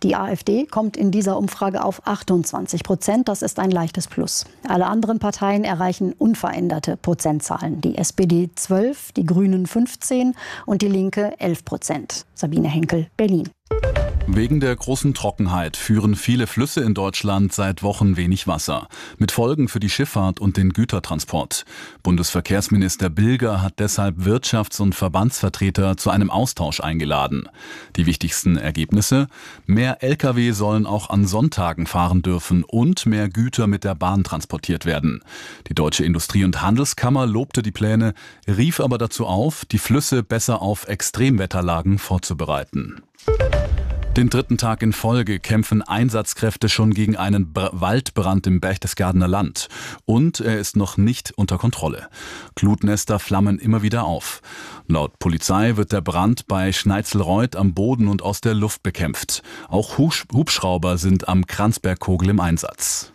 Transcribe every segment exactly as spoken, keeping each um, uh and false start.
Die AfD kommt in dieser Umfrage auf achtundzwanzig Prozent. Das ist ein leichtes Plus. Alle anderen Parteien erreichen unveränderte Prozentzahlen. Die S P D zwölf, die Grünen fünfzehn und die Linke elf Prozent. Sabine Henkel, Berlin. Wegen der großen Trockenheit führen viele Flüsse in Deutschland seit Wochen wenig Wasser. Mit Folgen für die Schifffahrt und den Gütertransport. Bundesverkehrsminister Bilger hat deshalb Wirtschafts- und Verbandsvertreter zu einem Austausch eingeladen. Die wichtigsten Ergebnisse: Mehr L K W sollen auch an Sonntagen fahren dürfen und mehr Güter mit der Bahn transportiert werden. Die Deutsche Industrie- und Handelskammer lobte die Pläne, rief aber dazu auf, die Flüsse besser auf Extremwetterlagen vorzubereiten. Den dritten Tag in Folge kämpfen Einsatzkräfte schon gegen einen Br- Waldbrand im Berchtesgadener Land. Und er ist noch nicht unter Kontrolle. Glutnester flammen immer wieder auf. Laut Polizei wird der Brand bei Schneitzelreuth am Boden und aus der Luft bekämpft. Auch Hubsch- Hubschrauber sind am Kranzbergkogel im Einsatz.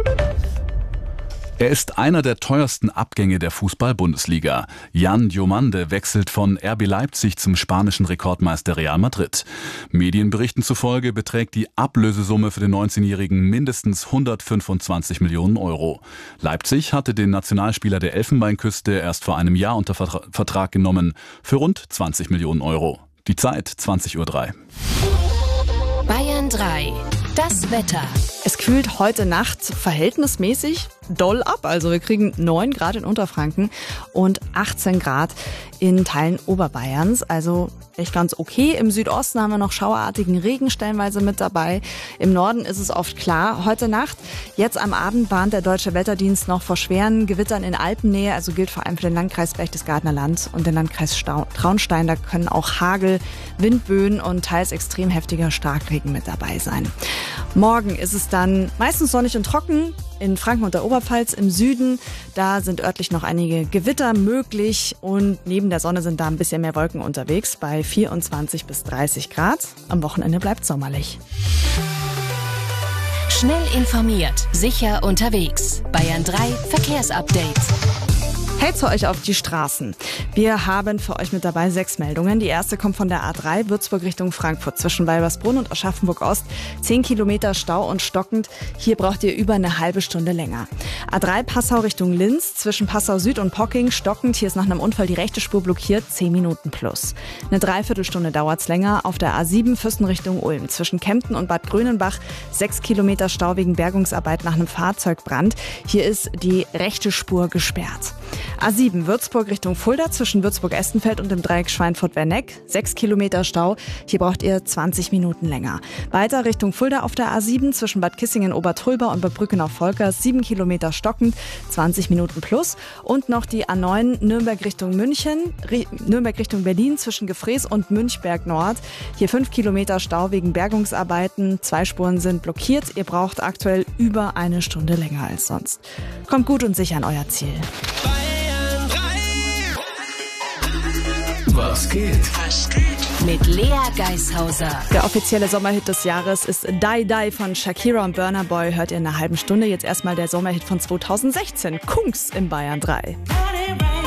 Er ist einer der teuersten Abgänge der Fußball-Bundesliga. Jan Diomande wechselt von R B Leipzig zum spanischen Rekordmeister Real Madrid. Medienberichten zufolge beträgt die Ablösesumme für den neunzehnjährigen mindestens hundertfünfundzwanzig Millionen Euro. Leipzig hatte den Nationalspieler der Elfenbeinküste erst vor einem Jahr unter Vertra- Vertrag genommen für rund zwanzig Millionen Euro. Die Zeit zwanzig Uhr drei. Bayern drei. Das Wetter. Es kühlt heute Nacht verhältnismäßig doll ab. Also wir kriegen neun Grad in Unterfranken und achtzehn Grad in Teilen Oberbayerns. Also echt ganz okay. Im Südosten haben wir noch schauerartigen Regen stellenweise mit dabei. Im Norden ist es oft klar. Heute Nacht, jetzt am Abend, warnt der Deutsche Wetterdienst noch vor schweren Gewittern in Alpennähe. Also gilt vor allem für den Landkreis Berchtesgadener Land und den Landkreis Stau- Traunstein. Da können auch Hagel, Windböen und teils extrem heftiger Starkregen mit dabei sein. Morgen ist es dann meistens sonnig und trocken. In Franken und der Oberpfalz im Süden, da sind örtlich noch einige Gewitter möglich und neben der Sonne sind da ein bisschen mehr Wolken unterwegs bei vierundzwanzig bis dreißig Grad. Am Wochenende bleibt sommerlich. Schnell informiert, sicher unterwegs. Bayern drei Verkehrsupdate. Hey zu euch auf die Straßen. Wir haben für euch mit dabei sechs Meldungen. Die erste kommt von der A drei, Würzburg Richtung Frankfurt, zwischen Walbersbrunn und Aschaffenburg-Ost. Zehn Kilometer Stau und stockend. Hier braucht ihr über eine halbe Stunde länger. A drei, Passau Richtung Linz, zwischen Passau Süd und Pocking, stockend. Hier ist nach einem Unfall die rechte Spur blockiert, zehn Minuten plus. Eine Dreiviertelstunde dauert's länger. Auf der A sieben, Füssen Richtung Ulm, zwischen Kempten und Bad Grönenbach. Sechs Kilometer Stau wegen Bergungsarbeit nach einem Fahrzeugbrand. Hier ist die rechte Spur gesperrt. A sieben, Würzburg Richtung Fulda, zwischen Würzburg-Estenfeld und dem Dreieck Schweinfurt-Werneck. Sechs Kilometer Stau, hier braucht ihr zwanzig Minuten länger. Weiter Richtung Fulda auf der A sieben, zwischen Bad Kissingen-Obertrulba und Bad Brückenau-Volkers. sieben Kilometer stockend, zwanzig Minuten plus. Und noch die A neun, Nürnberg Richtung München, Ri- Nürnberg Richtung Berlin, zwischen Gefrees und Münchberg Nord. Hier fünf Kilometer Stau wegen Bergungsarbeiten. Zwei Spuren sind blockiert. Ihr braucht aktuell über eine Stunde länger als sonst. Kommt gut und sicher an euer Ziel. Was geht? Was geht? Mit Lea Geishauser. Der offizielle Sommerhit des Jahres ist Die Die von Shakira und Burna Boy. Hört ihr in einer halben Stunde. Jetzt erstmal der Sommerhit von zweitausendsechzehn. Kungs in Bayern drei.